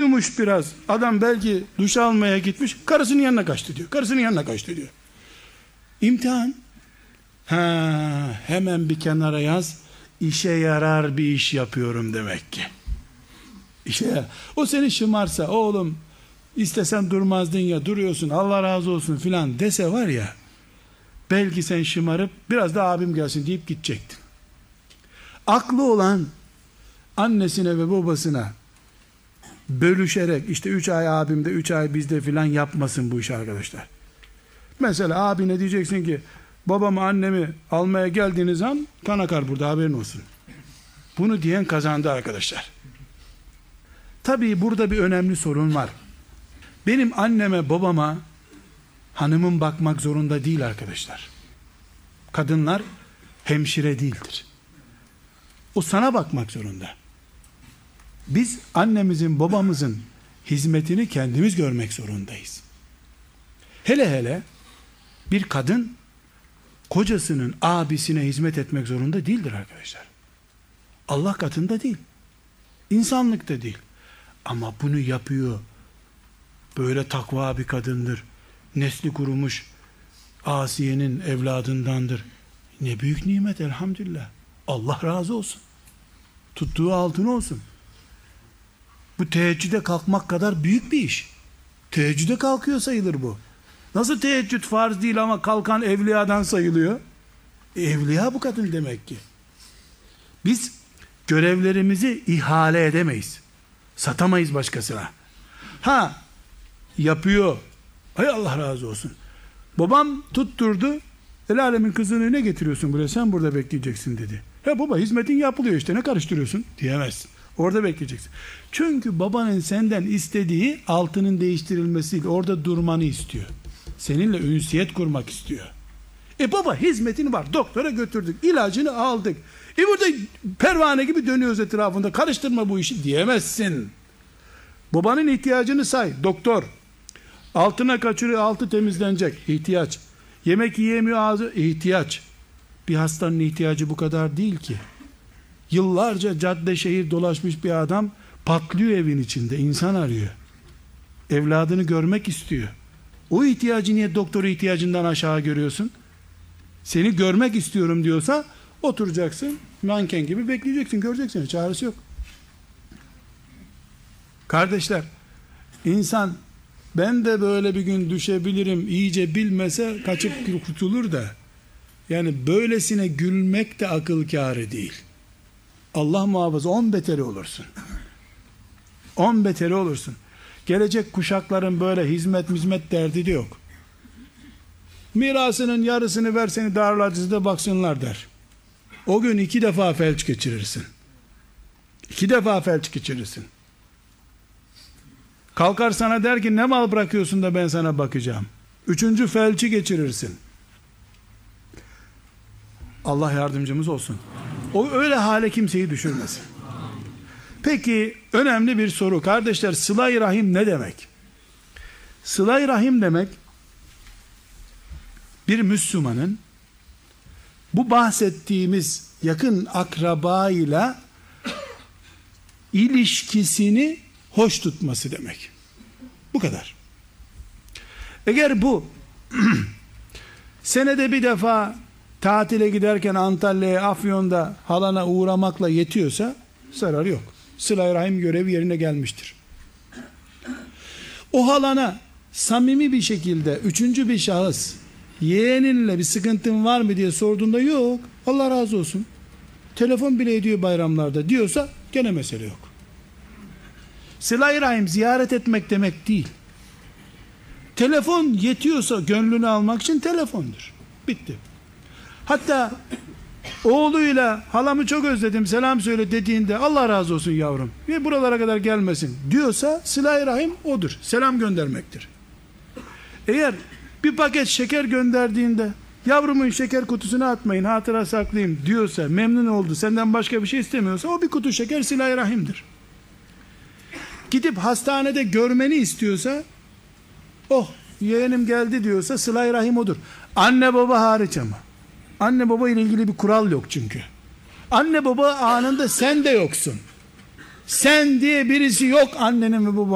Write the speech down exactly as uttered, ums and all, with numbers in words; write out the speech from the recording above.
uyumuş biraz. Adam belki duş almaya gitmiş. Karısının yanına kaçtı diyor. Karısının yanına kaçtı diyor. İmtihan. Ha, hemen bir kenara yaz. İşe yarar bir iş yapıyorum demek ki. İşe yarar. O seni şımarsa, oğlum istesen durmazdın ya, duruyorsun, Allah razı olsun filan dese var ya, belki sen şımarıp biraz da abim gelsin deyip gidecektin. Aklı olan annesine ve babasına bölüşerek işte üç ay abimde, üç ay bizde filan yapmasın bu iş arkadaşlar. Mesela abine diyeceksin ki babamı annemi almaya geldiğiniz an kan akar burada, haberin olsun. Bunu diyen kazandı arkadaşlar. Tabii burada bir önemli sorun var. Benim anneme babama hanımım bakmak zorunda değil arkadaşlar. Kadınlar hemşire değildir. O sana bakmak zorunda. Biz annemizin babamızın hizmetini kendimiz görmek zorundayız. Hele hele bir kadın kocasının abisine hizmet etmek zorunda değildir arkadaşlar. Allah katında değil. İnsanlıkta değil. Ama bunu yapıyor. Böyle takva bir kadındır. Nesli kurumuş Asiye'nin evladındandır. Ne büyük nimet elhamdülillah. Allah razı olsun. Tuttuğu altın olsun. Bu teheccüde kalkmak kadar büyük bir iş. Teheccüde kalkıyor sayılır bu. Nasıl teheccüd farz değil ama kalkan evliyadan sayılıyor? E, evliya bu kadın demek ki. Biz görevlerimizi ihale edemeyiz. Satamayız başkasına. Ha, yapıyor. Hay Allah razı olsun. Babam tutturdu. El alemin kızını ne getiriyorsun buraya? Sen burada bekleyeceksin dedi. Ya baba, hizmetin yapılıyor işte, ne karıştırıyorsun diyemezsin. Orada bekleyeceksin. Çünkü babanın senden istediği altının değiştirilmesi değil, orada durmanı istiyor. Seninle ünsiyet kurmak istiyor. E baba, hizmetin var. Doktora götürdük. İlacını aldık. E burada pervane gibi dönüyoruz etrafında. Karıştırma bu işi diyemezsin. Babanın ihtiyacını say. Doktor. Altına kaçırıyor. Altı temizlenecek. İhtiyaç. Yemek yiyemiyor ağzı. İhtiyaç. Bir hastanın ihtiyacı bu kadar değil ki. Yıllarca cadde şehir dolaşmış bir adam patlıyor evin içinde. İnsan arıyor. Evladını görmek istiyor. O ihtiyacı niye doktoru ihtiyacından aşağı görüyorsun? Seni görmek istiyorum diyorsa oturacaksın, manken gibi bekleyeceksin, göreceksin, çaresi yok. Kardeşler, insan ben de böyle bir gün düşebilirim iyice bilmese kaçıp kurtulur da, yani böylesine gülmek de akıl kârı değil. Allah muhafaza, on beteri olursun. On beteri olursun. Gelecek kuşakların böyle hizmet hizmet derdi de yok. Mirasının yarısını ver, seni darlacıda baksınlar der. O gün iki defa felç geçirirsin. İki defa felç geçirirsin. Kalkar sana der ki ne mal bırakıyorsun da ben sana bakacağım. Üçüncü felci geçirirsin. Allah yardımcımız olsun. O öyle hale kimseyi düşürmesin. Peki, önemli bir soru. Kardeşler, sıla-i rahim ne demek? Sıla-i rahim demek, bir Müslümanın bu bahsettiğimiz yakın akrabayla ilişkisini hoş tutması demek. Bu kadar. Eğer bu senede bir defa tatile giderken Antalya'ya, Afyon'da halana uğramakla yetiyorsa zarar yok. Sıla-i rahim görevi yerine gelmiştir. O halana samimi bir şekilde üçüncü bir şahıs yeğeninle bir sıkıntın var mı diye sorduğunda yok, Allah razı olsun, telefon bile ediyor bayramlarda diyorsa gene mesele yok. Sıla-i rahim ziyaret etmek demek değil. Telefon yetiyorsa gönlünü almak için telefondur. Bitti. Hatta oğluyla halamı çok özledim selam söyle dediğinde Allah razı olsun yavrum ve buralara kadar gelmesin diyorsa sıla-i rahim odur. Selam göndermektir. Eğer bir paket şeker gönderdiğinde yavrumun şeker kutusuna atmayın, hatıra saklayayım diyorsa, memnun oldu, senden başka bir şey istemiyorsa, o bir kutu şeker sıla-i rahimdir. Gidip hastanede görmeni istiyorsa, oh yeğenim geldi diyorsa sıla-i rahim odur. Anne baba hariç ama. Anne baba ile ilgili bir kural yok çünkü. Anne baba anında sen de yoksun. Sen diye birisi yok annenin ve babanın.